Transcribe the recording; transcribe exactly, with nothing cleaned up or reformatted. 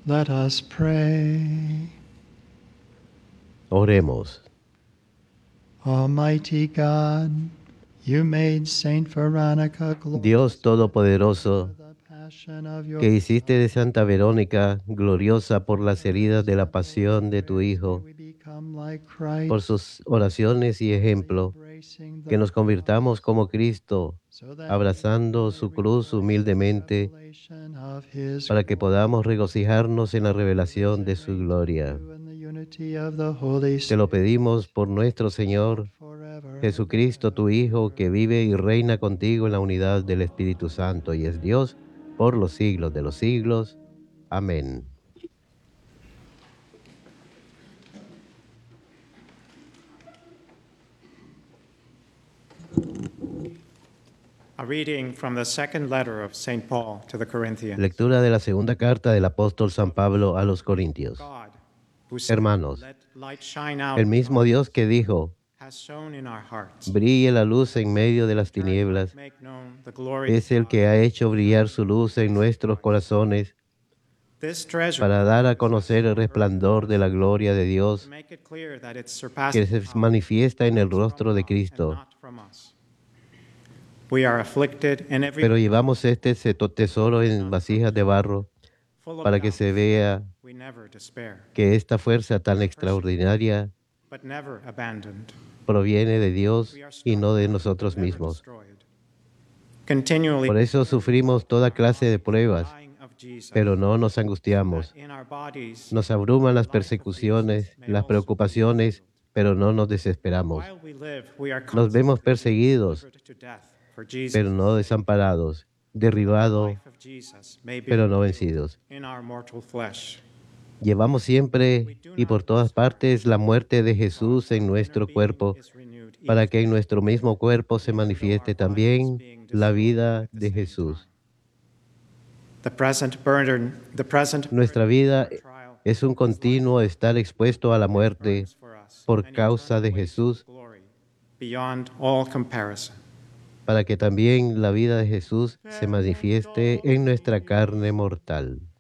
Let us pray. Oremos. Almighty God, you made Saint Veronica Dios Todopoderoso, que hiciste de Santa Verónica gloriosa por las heridas de la pasión de tu Hijo, por sus oraciones y ejemplo, que nos convirtamos como Cristo, abrazando su cruz humildemente, para que podamos regocijarnos en la revelación de su gloria. Te lo pedimos por nuestro Señor Jesucristo, tu Hijo, que vive y reina contigo en la unidad del Espíritu Santo y es Dios por los siglos de los siglos. Amén. A reading from the second letter of Saint Paul to the Corinthians. Lectura de la segunda carta del apóstol San Pablo a los Corintios. God, who said, Hermanos, "Let light shine out el of mismo Dios darkness," que dijo, has shone in our hearts, brille la luz en medio de las that we might tinieblas, make known the glory es of el God. que ha hecho brillar su luz en nuestros corazones This treasure para dar a is conocer el resplandor de la gloria de to Dios make it clear that it que surpasses se power, manifiesta en el comes from rostro de God Cristo. and not from us. We are afflicted in every Pero way, llevamos este seto- tesoro en vasijas de barro full of para que doubts. se vea We never despair, que esta fuerza tan extraordinaria but never abandoned. proviene de Dios We are y no struck de down, nosotros never mismos. destroyed. Continually Por eso sufrimos toda clase de pruebas, dying of Jesus, pero no nos that angustiamos. in our bodies Nos abruman las life of Jesus persecuciones, may las also be preocupaciones, pero no nos desesperamos. While we live, we are Nos vemos constantly perseguidos, delivered to death for Jesus, pero no desamparados, that the derribados, life of Jesus may be pero no revealed vencidos. in our mortal flesh. Llevamos siempre y por todas partes la muerte de Jesús en nuestro cuerpo, Is renewed para each que en day, nuestro mismo cuerpo se even though our manifieste body is también being la destroyed vida at the de same Jesús. time. The present burden, the present Nuestra burden vida of our trial es un is continuo light estar expuesto a la that muerte earns for us por an causa eternal de weight of Jesús, glory beyond all comparison. para que también la vida de Jesús se manifieste en nuestra carne mortal.